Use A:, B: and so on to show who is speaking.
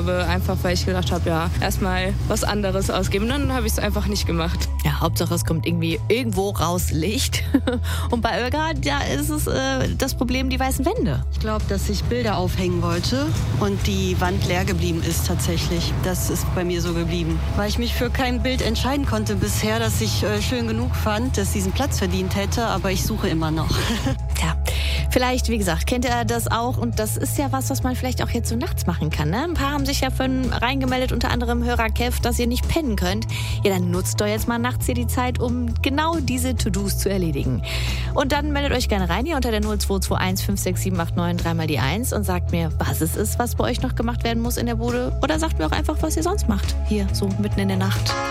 A: habe, einfach weil ich gedacht habe, ja, erstmal was anderes ausgeben. Dann habe ich es einfach nicht gemacht.
B: Ja, Hauptsache es kommt irgendwie irgendwo raus Licht. Und bei Olga, da ist es das Problem, die weißen Wände.
C: Ich glaube, dass ich Bilder aufhängen wollte und die Wand leer geblieben ist tatsächlich. Das ist bei mir so geblieben. Weil ich mich für kein Bild entscheiden konnte bisher, das ich schön genug fand, dass diesen Platz verdient hätte, aber ich suche immer noch.
B: Tja, vielleicht, wie gesagt, kennt ihr das auch und das ist ja was man vielleicht auch jetzt so nachts machen kann. Ne? Ein paar haben sich ja reingemeldet, unter anderem Hörer Kev, dass ihr nicht pennen könnt. Ja, dann nutzt doch jetzt mal nachts hier die Zeit, um genau diese To-Dos zu erledigen. Und dann meldet euch gerne rein hier unter der 0221 56789 dreimal die 1 und sagt mir, was es ist, was bei euch noch gemacht werden muss in der Bude. Oder sagt mir auch einfach, was ihr sonst macht, hier so mitten in der Nacht.